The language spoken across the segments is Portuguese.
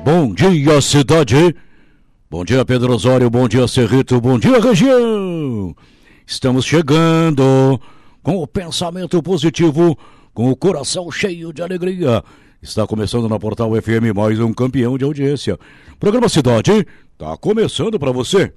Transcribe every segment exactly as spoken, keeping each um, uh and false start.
Bom dia, cidade. Bom dia, Pedro Osório. Bom dia, Cerrito. Bom dia, região. Estamos chegando com o pensamento positivo, com o coração cheio de alegria. Está começando na Portal F M mais um campeão de audiência. Programa Cidade está começando para você.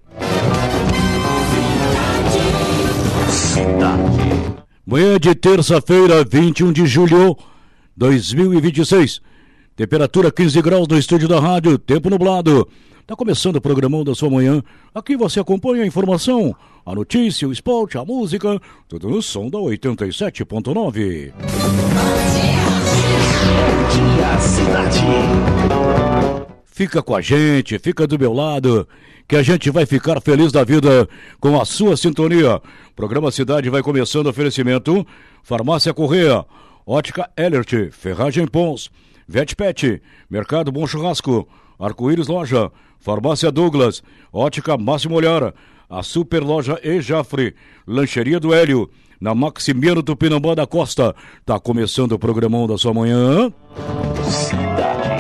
Cidade. Manhã de terça-feira, vinte e um de julho de dois mil e vinte e seis. Temperatura quinze graus no estúdio da rádio, tempo nublado. Está começando o programão da sua manhã. Aqui você acompanha a informação, a notícia, o esporte, a música, tudo no som da oitenta e sete ponto nove. Bom dia, cidade. Fica com a gente, fica do meu lado, que a gente vai ficar feliz da vida com a sua sintonia. Programa Cidade vai começando. Oferecimento: Farmácia Correia, Ótica Elert, Ferragem Pons, Vetpet, Mercado Bom Churrasco, Arco-Íris Loja, Farmácia Douglas, Ótica Máximo Olhar, a Super Loja Ejafre, Lancheria do Hélio, na Maximiano Tupinambá da Costa. Tá começando o programão da sua manhã. Cidade.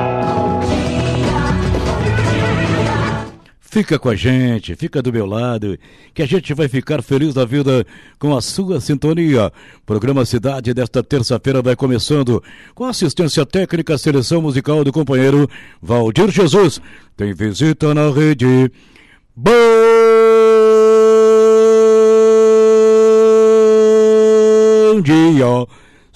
Fica com a gente, fica do meu lado, que a gente vai ficar feliz da vida com a sua sintonia. Programa Cidade desta terça-feira vai começando com assistência técnica, seleção musical do companheiro Valdir Jesus. Tem visita na rede. Bom dia,